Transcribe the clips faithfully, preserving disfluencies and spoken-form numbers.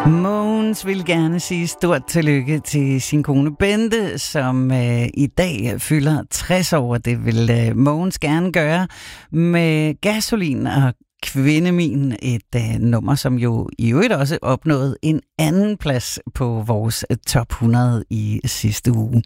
Mogens vil gerne sige stort tillykke til sin kone Bente, som øh, i dag fylder tres år. Det vil øh, Mogens gerne gøre med Gasolin og Kvindemin, et øh, nummer, som jo i øvrigt også opnåede en anden plads på vores top hundrede i sidste uge.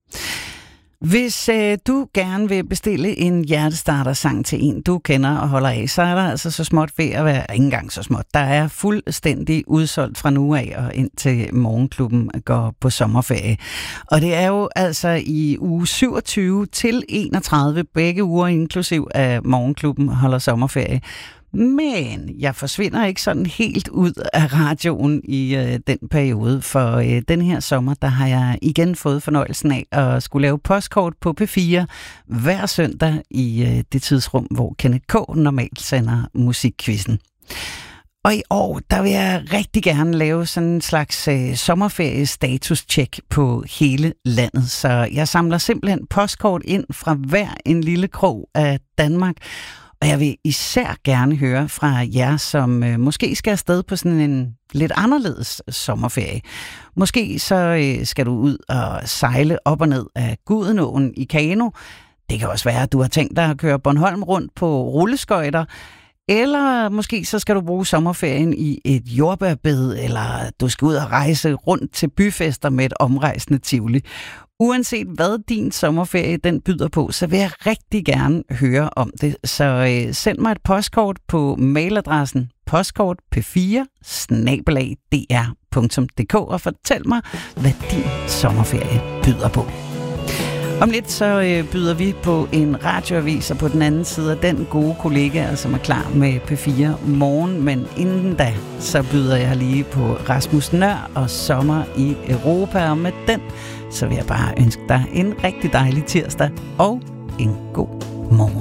Hvis øh, du gerne vil bestille en hjertestarter-sang til en, du kender og holder af, så er der altså så småt ved at være, ikke engang så småt, der er fuldstændig udsolgt fra nu af og indtil Morgenklubben går på sommerferie. Og det er jo altså i uge syvogtyve til enogtredive, begge uger inklusiv af Morgenklubben holder sommerferie. Men jeg forsvinder ikke sådan helt ud af radioen i øh, den periode, for øh, den her sommer, der har jeg igen fået fornøjelsen af at skulle lave postkort på P fire hver søndag i øh, det tidsrum, hvor Kenneth K. normalt sender musikquizzen. Og i år, der vil jeg rigtig gerne lave sådan en slags øh, sommerferie-status-check på hele landet. Så jeg samler simpelthen postkort ind fra hver en lille krog af Danmark. Og jeg vil især gerne høre fra jer, som øh, måske skal afsted på sådan en lidt anderledes sommerferie. Måske så øh, skal du ud og sejle op og ned af Gudenåen i kano. Det kan også være, at du har tænkt dig at køre Bornholm rundt på rulleskøjter. Eller måske så skal du bruge sommerferien i et jordbærbed, eller du skal ud og rejse rundt til byfester med et omrejsende tivoli. Uanset hvad din sommerferie den byder på, så vil jeg rigtig gerne høre om det. Så øh, send mig et postkort på mailadressen postkort p fire snabel-a d r punktum d k og fortæl mig, hvad din sommerferie byder på. Om lidt så øh, byder vi på en radioavis, og på den anden side af den gode kollega, som er klar med P fire morgen. Men inden da, så byder jeg lige på Rasmus Nøhr og Sommer i Europa. Og med den, så vil jeg bare ønske dig en rigtig dejlig tirsdag og en god morgen.